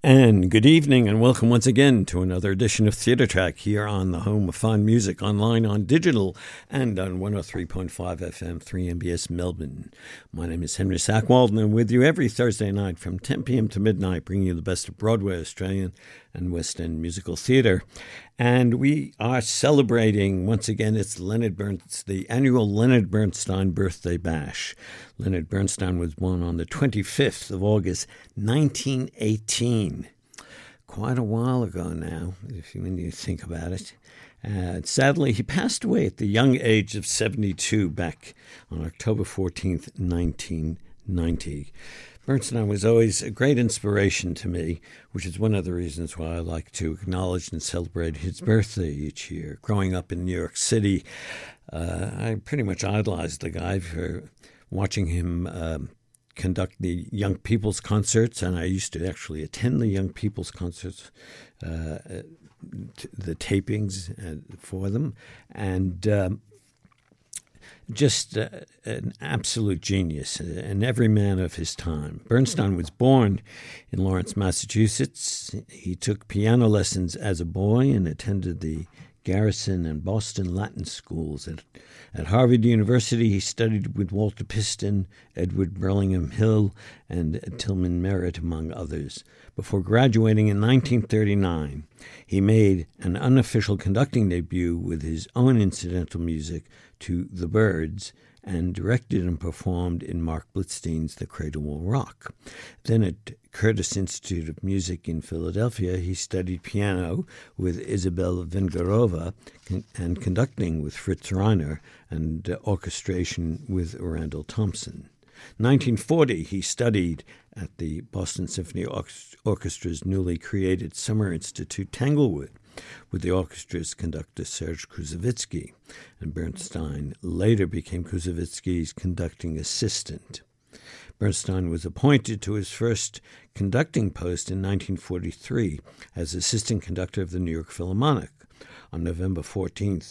And good evening and welcome once again to another edition of Theatre Track here on the home of fine music, online, on digital, and on 103.5 FM 3MBS Melbourne. My name is Henry Sackwald and I'm with you every Thursday night from 10 p.m. to midnight, bringing you the best of Broadway, Australian and West End musical theatre. And we are celebrating, once again, it's the annual Leonard Bernstein Birthday Bash. Leonard Bernstein was born on the 25th of August, 1918. Quite a while ago now, when you think about it. Sadly, he passed away at the young age of 72 back on October 14th, 1990. Bernstein was always a great inspiration to me, which is one of the reasons why I like to acknowledge and celebrate his birthday each year. Growing up in New York City, I pretty much idolized the guy for watching him conduct the Young People's Concerts, and I used to actually attend the Young People's Concerts, the tapings for them, and just an absolute genius, an everyman of his time. Bernstein was born in Lawrence, Massachusetts. He took piano lessons as a boy and attended the Garrison and Boston Latin schools. At Harvard University, he studied with Walter Piston, Edward Burlingham Hill, and Tilman Merritt, among others. Before graduating in 1939, he made an unofficial conducting debut with his own incidental music to The Byrds, and directed and performed in Mark Blitzstein's The Cradle Will Rock. Then at Curtis Institute of Music in Philadelphia, he studied piano with Isabel Vengerova and conducting with Fritz Reiner and orchestration with Randall Thompson. 1940, he studied at the Boston Symphony Orchestra's newly created Summer Institute Tanglewood with the orchestra's conductor Serge Koussevitzky, and Bernstein later became Koussevitzky's conducting assistant. Bernstein was appointed to his first conducting post in 1943 as assistant conductor of the New York Philharmonic. On November 14th,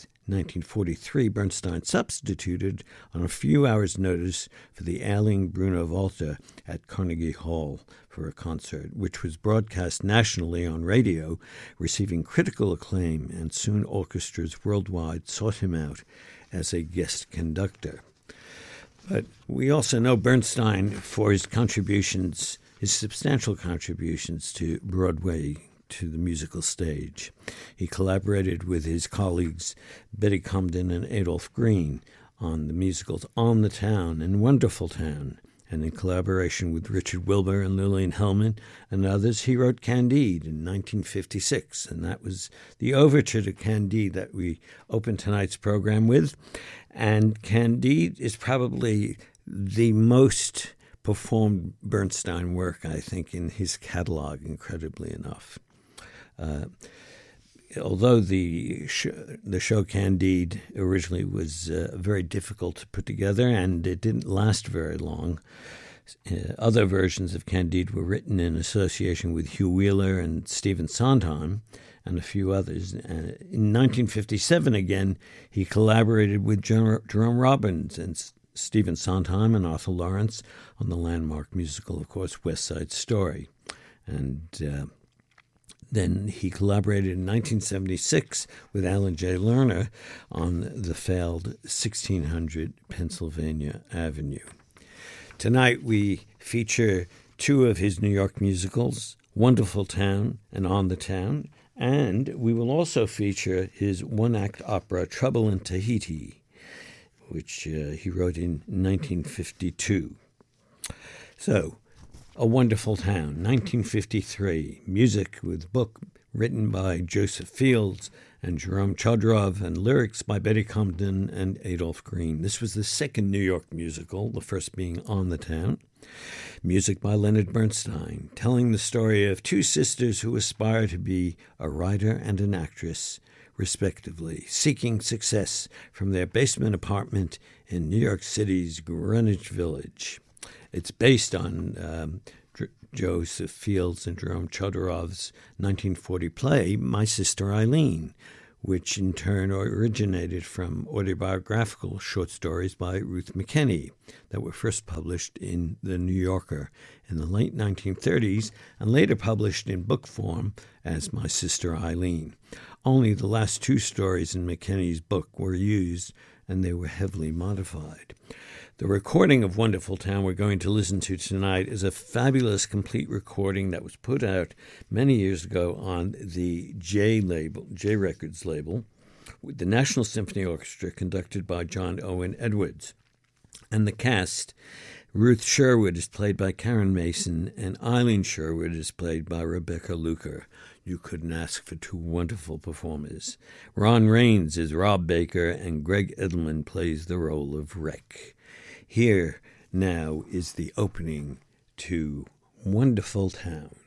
1943, Bernstein substituted on a few hours' notice for the ailing Bruno Walter at Carnegie Hall for a concert, which was broadcast nationally on radio, receiving critical acclaim, and soon orchestras worldwide sought him out as a guest conductor. But we also know Bernstein for his contributions, his substantial contributions to Broadway, to the musical stage. He collaborated with his colleagues Betty Comden and Adolph Green on the musicals On the Town and Wonderful Town, and in collaboration with Richard Wilbur and Lillian Hellman and others, he wrote Candide in 1956, and that was the overture to Candide that we opened tonight's program with. And Candide is probably the most performed Bernstein work, I think, in his catalog, incredibly enough. Although the show Candide originally was very difficult to put together and it didn't last very long, other versions of Candide were written in association with Hugh Wheeler and Stephen Sondheim and a few others. In 1957, again, he collaborated with Jerome Robbins and Stephen Sondheim and Arthur Lawrence on the landmark musical, of course, West Side Story. And then he collaborated in 1976 with Alan J. Lerner on the failed 1600 Pennsylvania Avenue. Tonight we feature two of his New York musicals, Wonderful Town and On the Town, and we will also feature his one-act opera Trouble in Tahiti, which he wrote in 1952. So, A Wonderful Town, 1953, music with book written by Joseph Fields and Jerome Chodrov, and lyrics by Betty Comden and Adolph Green. This was the second New York musical, the first being On the Town. Music by Leonard Bernstein, telling the story of two sisters who aspire to be a writer and an actress, respectively, seeking success from their basement apartment in New York City's Greenwich Village. It's based on Joseph Fields and Jerome Chodorov's 1940 play, My Sister Eileen, which in turn originated from autobiographical short stories by Ruth McKenney that were first published in The New Yorker in the late 1930s and later published in book form as My Sister Eileen. Only the last two stories in McKenney's book were used, and they were heavily modified. The recording of Wonderful Town we're going to listen to tonight is a fabulous complete recording that was put out many years ago on the J Records label, with the National Symphony Orchestra conducted by John Owen Edwards. And the cast, Ruth Sherwood is played by Karen Mason, and Eileen Sherwood is played by Rebecca Luker. You couldn't ask for two wonderful performers. Ron Raines is Rob Baker, and Greg Edelman plays the role of Rec. Here now is the opening to Wonderful Town.